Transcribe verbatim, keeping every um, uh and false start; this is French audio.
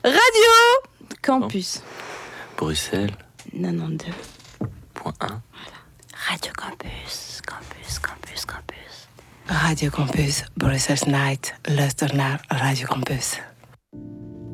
Radio Campus. Bruxelles. quatre-vingt-douze. Point un. Radio Campus, Campus, Campus, Campus. Radio Campus, Brussels Night, luister naar Radio Campus.